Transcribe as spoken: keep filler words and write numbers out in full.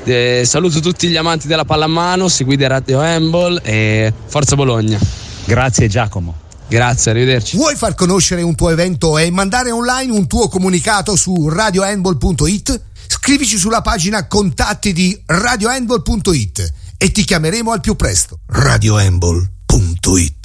Eh, saluto tutti gli amanti della pallamano, seguite Radio Handball e forza Bologna. Grazie Giacomo. Grazie, arrivederci. Vuoi far conoscere un tuo evento e mandare online un tuo comunicato su radio handball punto it? Scrivici sulla pagina contatti di radio handball punto it e ti chiameremo al più presto. radio handball punto it